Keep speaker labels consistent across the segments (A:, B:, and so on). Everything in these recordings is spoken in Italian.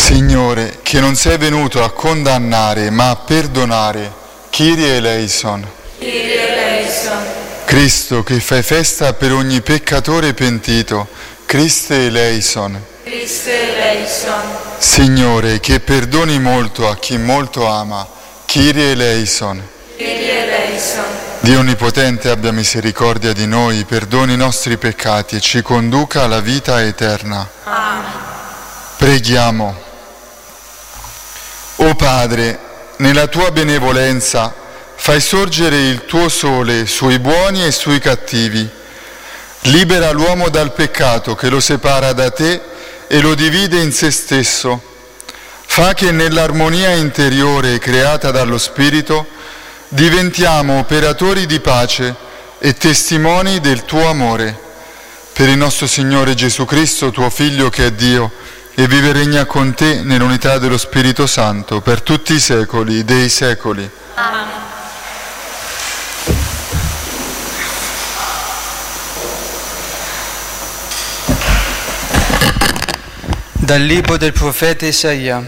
A: Signore, che non sei venuto a condannare, ma a perdonare. Kyrie eleison.
B: Kyrie eleison.
A: Cristo, che fai festa per ogni peccatore pentito. Christe eleison.
B: Christe eleison.
A: Signore, che perdoni molto a chi molto ama. Kyrie eleison.
B: Kyrie eleison.
A: Dio Onnipotente abbia misericordia di noi, perdoni i nostri peccati e ci conduca alla vita eterna.
B: Amen.
A: Preghiamo. O Padre, nella tua benevolenza fai sorgere il tuo sole sui buoni e sui cattivi. Libera l'uomo dal peccato che lo separa da te e lo divide in se stesso. Fa che nell'armonia interiore creata dallo Spirito diventiamo operatori di pace e testimoni del tuo amore. Per il nostro Signore Gesù Cristo, tuo Figlio che è Dio, e vive e regna con te nell'unità dello Spirito Santo per tutti i secoli dei secoli.
B: Amen.
C: Dal libro del profeta Isaia.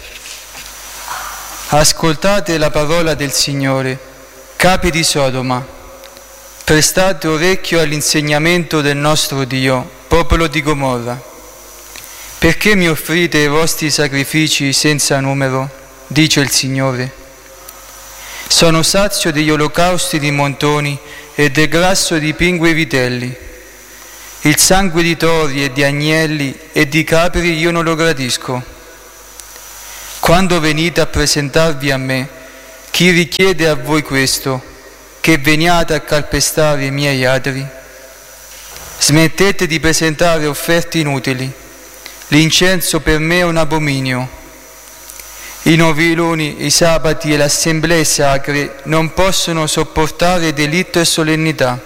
C: Ascoltate la parola del Signore, capi di Sodoma. Prestate orecchio all'insegnamento del nostro Dio, popolo di Gomorra. Perché mi offrite i vostri sacrifici senza numero, dice il Signore. Sono sazio degli olocausti di montoni e del grasso di pingue e vitelli. Il sangue di tori e di agnelli e di capri io non lo gradisco. Quando venite a presentarvi a me, chi richiede a voi questo, che veniate a calpestare i miei adri? Smettete di presentare offerte inutili. L'incenso per me è un abominio. I noviluni, i sabati e le assemblee sacre non possono sopportare delitto e solennità.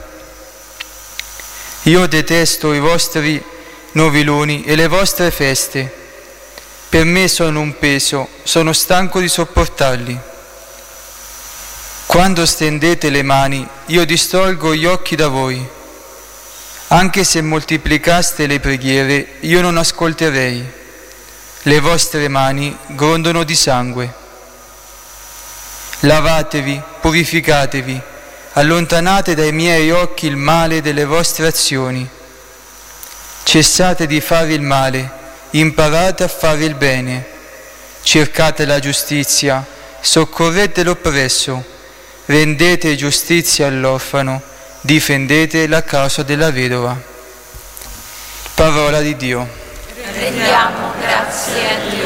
C: Io detesto i vostri noviluni e le vostre feste. Per me sono un peso, sono stanco di sopportarli. Quando stendete le mani, io distolgo gli occhi da voi. Anche se moltiplicaste le preghiere, io non ascolterei. Le vostre mani grondano di sangue. Lavatevi, purificatevi, allontanate dai miei occhi il male delle vostre azioni. Cessate di fare il male, imparate a fare il bene. Cercate la giustizia, soccorrete l'oppresso, rendete giustizia all'orfano, difendete la causa della vedova. Parola di Dio.
B: Rendiamo grazie a Dio.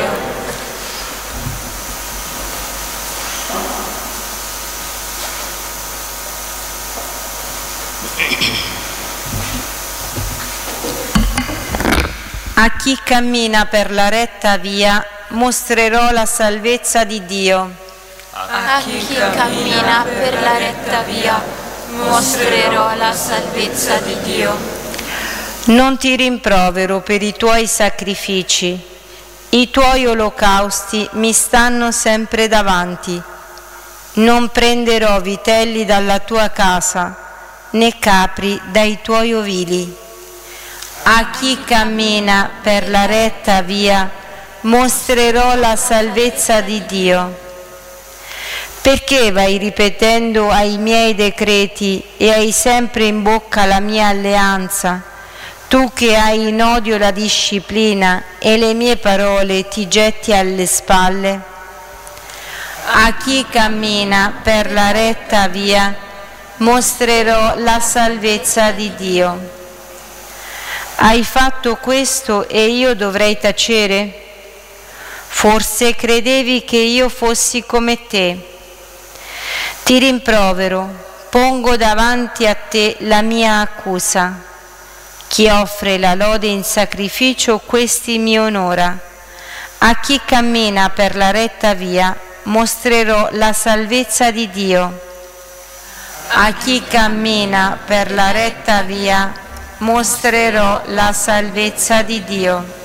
D: A chi cammina per la retta via mostrerò la salvezza di Dio.
B: A chi cammina per la retta via mostrerò la salvezza di Dio.
D: Non ti rimprovero per i tuoi sacrifici, i tuoi olocausti mi stanno sempre davanti. Non prenderò vitelli dalla tua casa, né capri dai tuoi ovili. A chi cammina per la retta via mostrerò la salvezza di Dio. Perché vai ripetendo ai miei decreti e hai sempre in bocca la mia alleanza, tu che hai in odio la disciplina e le mie parole ti getti alle spalle? A chi cammina per la retta via mostrerò la salvezza di Dio. Hai fatto questo e io dovrei tacere? Forse credevi che io fossi come te. Ti rimprovero, pongo davanti a te la mia accusa. Chi offre la lode in sacrificio, questi mi onora. A chi cammina per la retta via, mostrerò la salvezza di Dio. A chi cammina per la retta via, mostrerò la salvezza di Dio.